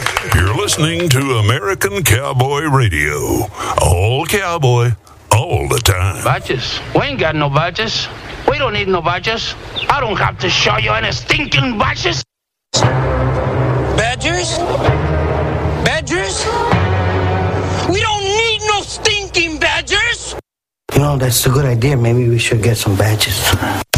You're listening to American Cowboy Radio. All cowboy, all the time. Badges? We ain't got no badges. We don't need no badges. I don't have to show you any stinking badges. Badgers? Badgers? We don't need no stinking badgers! You know, that's a good idea. Maybe we should get some badges.